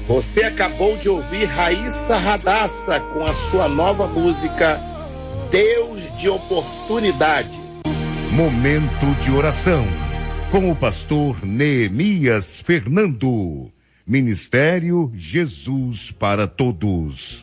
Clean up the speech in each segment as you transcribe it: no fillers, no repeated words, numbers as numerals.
Você acabou de ouvir Raíssa Radassa com a sua nova música Deus de Oportunidade. Momento de oração com o pastor Neemias Fernando. Ministério Jesus para Todos.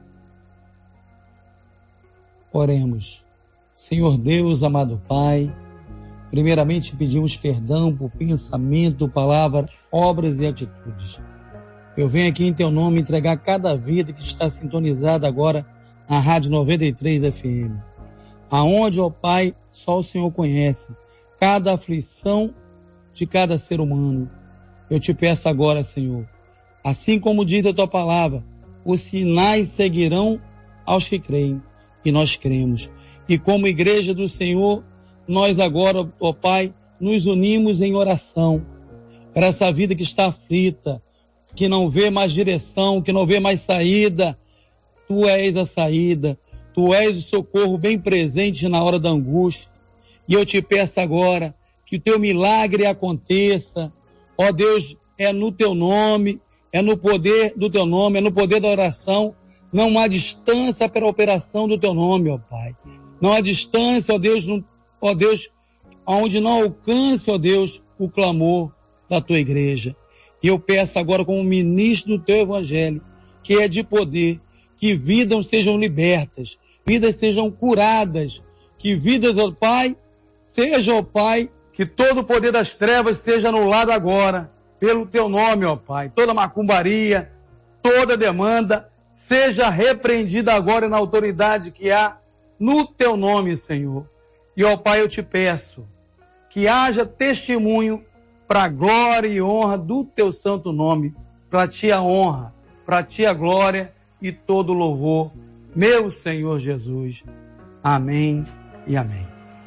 Oremos. Senhor Deus, amado Pai, primeiramente pedimos perdão por pensamento, palavra, obras e atitudes. Eu venho aqui em Teu nome entregar cada vida que está sintonizada agora na Rádio 93 FM. Aonde, ó Pai, só o Senhor conhece cada aflição de cada ser humano. Eu te peço agora, Senhor, assim como diz a Tua palavra, os sinais seguirão aos que creem, e nós cremos. E como igreja do Senhor, nós agora, ó Pai, nos unimos em oração para essa vida que está aflita, que não vê mais direção, que não vê mais saída. Tu és a saída, Tu és o socorro bem presente na hora da angústia. E eu te peço agora que o Teu milagre aconteça. Ó Deus, é no Teu nome, é no poder do Teu nome, é no poder da oração. Não há distância para a operação do Teu nome, ó Pai. Não há distância, ó Deus, onde não alcance, ó Deus, o clamor da Tua igreja. E eu peço agora como ministro do Teu Evangelho, que é de poder, que vidas sejam libertas, vidas sejam curadas, que vidas, ó Pai, seja, ó Pai, que todo o poder das trevas seja anulado agora, pelo Teu nome, ó Pai. Toda macumbaria, toda demanda, seja repreendida agora na autoridade que há no Teu nome, Senhor. E, ó Pai, eu te peço que haja testemunho para a glória e honra do Teu santo nome. Para Ti a honra, para Ti a glória e todo o louvor, meu Senhor Jesus. Amém e amém.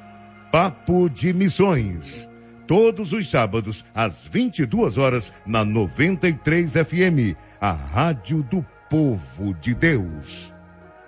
Papo de Missões, todos os sábados às 22 horas na 93 FM, a rádio do povo de Deus.